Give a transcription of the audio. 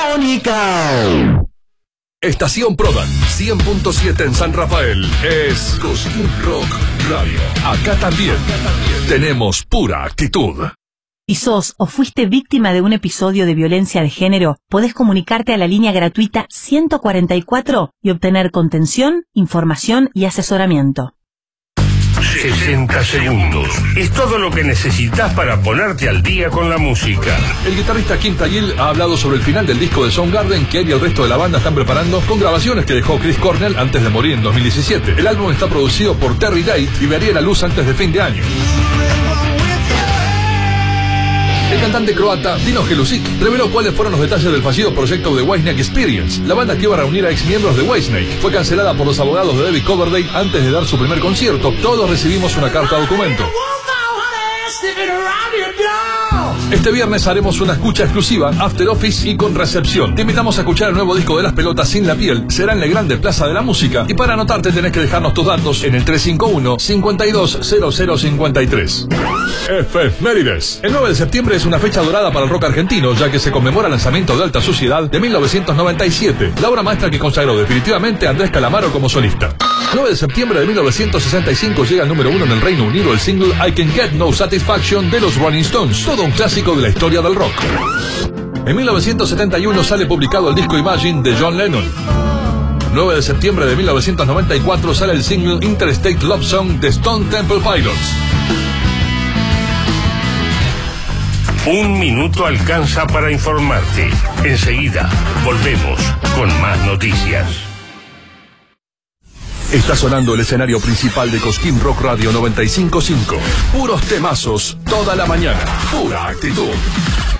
Sinfónica. Estación Prodan 100.7 en San Rafael es Cosquín Rock Radio. Acá también tenemos pura actitud. Si sos o fuiste víctima de un episodio de violencia de género, podés comunicarte a la línea gratuita 144 y obtener contención, información y asesoramiento. 60 segundos. Es todo lo que necesitas para ponerte al día con la música. El guitarrista Kim Thayil ha hablado sobre el final del disco de Soundgarden que él y el resto de la banda están preparando con grabaciones que dejó Chris Cornell antes de morir en 2017. El álbum está producido por Terry Date y vería la luz antes de fin de año. El cantante croata Dino Jelusic reveló cuáles fueron los detalles del fallido proyecto de Whitesnake Experience. La banda que iba a reunir a ex miembros de Whitesnake fue cancelada por los abogados de David Coverdale antes de dar su primer concierto. Todos recibimos una carta documento. Este viernes haremos una escucha exclusiva, After Office y con recepción. Te invitamos a escuchar el nuevo disco de Las Pelotas Sin la Piel. Será en la Grande Plaza de la Música. Y para anotarte tenés que dejarnos tus datos en el 351-520053. Efemérides. El 9 de septiembre es una fecha dorada para el rock argentino, ya que se conmemora el lanzamiento de Alta Suciedad de 1997, la obra maestra que consagró definitivamente a Andrés Calamaro como solista. 9 de septiembre de 1965 llega al número 1 en el Reino Unido el single I Can Get No Satisfaction de los Rolling Stones, todo un clásico de la historia del rock. En 1971 sale publicado el disco Imagine de John Lennon. 9 de septiembre de 1994 sale el single Interstate Love Song de Stone Temple Pilots. Un minuto alcanza para informarte. Enseguida volvemos con más noticias. Está sonando el escenario principal de Cosquín Rock Radio 95.5. Puros temazos toda la mañana. Pura actitud.